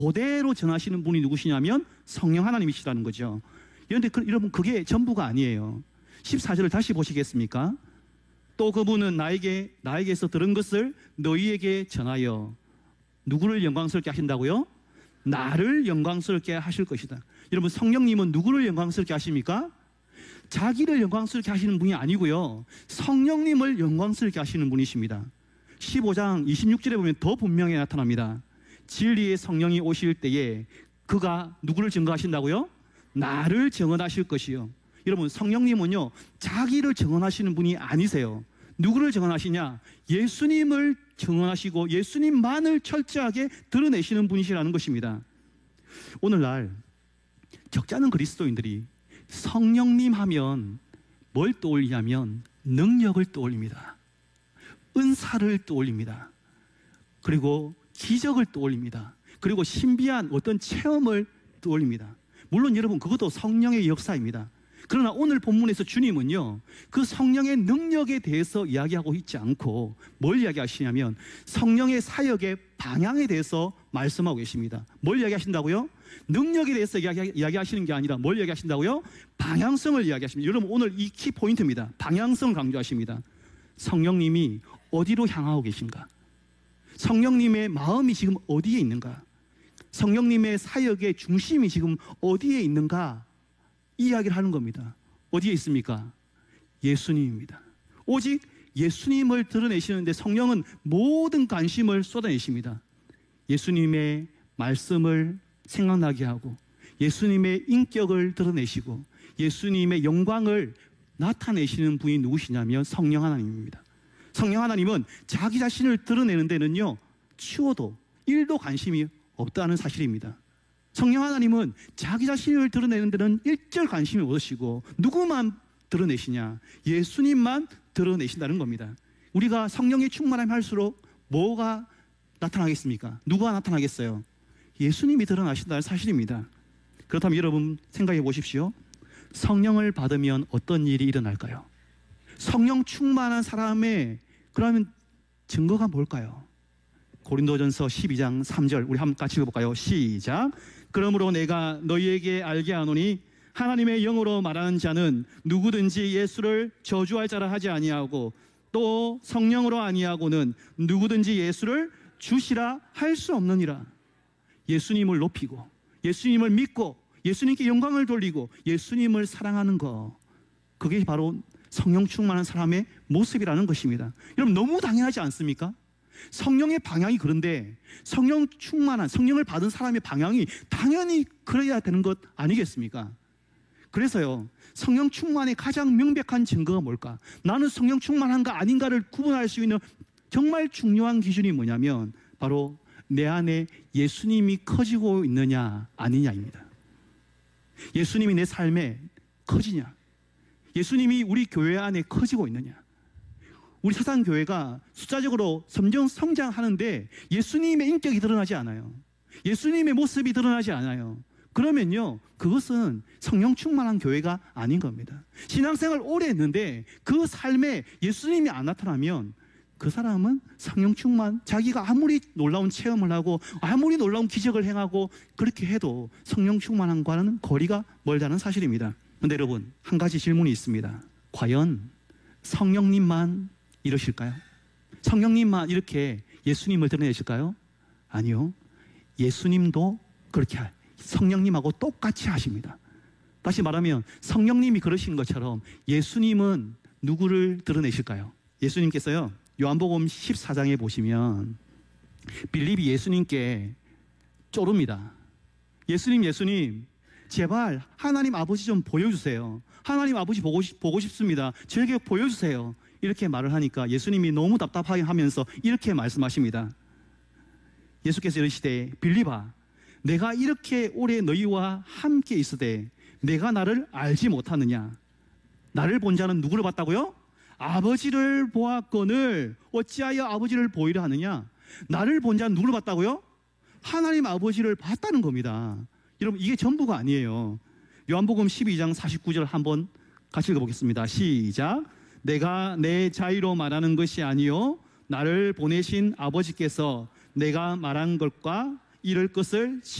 그대로 전하시는 분이 누구시냐면 성령 하나님이시라는 거죠. 그런데 여러분, 그게 전부가 아니에요. 14절을 다시 보시겠습니까? 또 그분은 나에게서 들은 것을 너희에게 전하여 누구를 영광스럽게 하신다고요? 나를 영광스럽게 하실 것이다. 여러분, 성령님은 누구를 영광스럽게 하십니까? 자기를 영광스럽게 하시는 분이 아니고요, 성령님을 영광스럽게 하시는 분이십니다. 15장 26절에 보면 더 분명히 나타납니다. 진리의 성령이 오실 때에 그가 누구를 증거하신다고요? 나를 증언하실 것이요. 여러분, 성령님은요, 자기를 증언하시는 분이 아니세요. 누구를 증언하시냐? 예수님을 증언하시고 예수님만을 철저하게 드러내시는 분이시라는 것입니다. 오늘날 적잖은 그리스도인들이 성령님 하면 뭘 떠올리냐면 능력을 떠올립니다. 은사를 떠올립니다. 그리고 기적을 떠올립니다. 그리고 신비한 어떤 체험을 떠올립니다. 물론 여러분, 그것도 성령의 역사입니다. 그러나 오늘 본문에서 주님은요, 그 성령의 능력에 대해서 이야기하고 있지 않고 뭘 이야기하시냐면 성령의 사역의 방향에 대해서 말씀하고 계십니다. 뭘 이야기하신다고요? 능력에 대해서 이야기하시는 게 아니라 뭘 이야기하신다고요? 방향성을 이야기하십니다. 여러분, 오늘 이 키포인트입니다. 방향성을 강조하십니다. 성령님이 어디로 향하고 계신가? 성령님의 마음이 지금 어디에 있는가? 성령님의 사역의 중심이 지금 어디에 있는가? 이 이야기를 하는 겁니다. 어디에 있습니까? 예수님입니다. 오직 예수님을 드러내시는데 성령은 모든 관심을 쏟아내십니다. 예수님의 말씀을 생각나게 하고 예수님의 인격을 드러내시고 예수님의 영광을 나타내시는 분이 누구시냐면 성령 하나님입니다. 성령 하나님은 자기 자신을 드러내는 데는요, 추워도 1도 관심이 없다는 사실입니다. 성령 하나님은 자기 자신을 드러내는 데는 일절 관심이 없으시고 누구만 드러내시냐? 예수님만 드러내신다는 겁니다. 우리가 성령의 충만함 할수록 뭐가 나타나겠습니까? 누가 나타나겠어요? 예수님이 드러나신다는 사실입니다. 그렇다면 여러분 생각해 보십시오. 성령을 받으면 어떤 일이 일어날까요? 성령 충만한 사람의 그러면 증거가 뭘까요? 고린도전서 12장 3절 우리 한번 같이 읽어볼까요? 시작. 그러므로 내가 너희에게 알게 하노니 하나님의 영으로 말하는 자는 누구든지 예수를 저주할 자라 하지 아니하고 또 성령으로 아니하고는 누구든지 예수를 주시라 할 수 없느니라. 예수님을 높이고 예수님을 믿고 예수님께 영광을 돌리고 예수님을 사랑하는 것, 그게 바로 성령 충만한 사람의 모습이라는 것입니다. 여러분, 너무 당연하지 않습니까? 성령의 방향이 그런데 성령 충만한, 성령을 받은 사람의 방향이 당연히 그래야 되는 것 아니겠습니까? 그래서요, 성령 충만의 가장 명백한 증거가 뭘까? 나는 성령 충만한가 아닌가를 구분할 수 있는 정말 중요한 기준이 뭐냐면 바로 내 안에 예수님이 커지고 있느냐 아니냐입니다. 예수님이 내 삶에 커지냐? 예수님이 우리 교회 안에 커지고 있느냐? 우리 사상교회가 숫자적으로 점점 성장하는데 예수님의 인격이 드러나지 않아요. 예수님의 모습이 드러나지 않아요. 그러면요, 그것은 성령 충만한 교회가 아닌 겁니다. 신앙생활 오래 했는데 그 삶에 예수님이 안 나타나면 그 사람은 성령 충만, 자기가 아무리 놀라운 체험을 하고 아무리 놀라운 기적을 행하고 그렇게 해도 성령 충만함과는 거리가 멀다는 사실입니다. 그런데 여러분, 한 가지 질문이 있습니다. 과연 성령님만 이러실까요? 성령님만 이렇게 예수님을 드러내실까요? 아니요. 예수님도 그렇게 성령님하고 똑같이 하십니다. 다시 말하면 성령님이 그러신 것처럼 예수님은 누구를 드러내실까요? 예수님께서요, 요한복음 14장에 보시면 빌립이 예수님께 쪼릅니다. 예수님, 제발 하나님 아버지 좀 보여주세요. 하나님 아버지 보고 싶습니다. 저에게 보여주세요. 이렇게 말을 하니까 예수님이 너무 답답하게 하면서 이렇게 말씀하십니다. 예수께서 이르시되 빌립아, 내가 이렇게 오래 너희와 함께 있으되 내가 나를 알지 못하느냐? 나를 본 자는 누구를 봤다고요? 아버지를 보았거늘 어찌하여 아버지를 보이려 하느냐? 나를 본 자는 누구를 봤다고요? 하나님 아버지를 봤다는 겁니다. 여러분, 이게 전부가 아니에요. 요한복음 12장 49절 한번 같이 읽어보겠습니다. 시작. 내가 내 자의로 말하는 것이 아니요 나를 보내신 아버지께서 내가 말한 것과 이럴 것을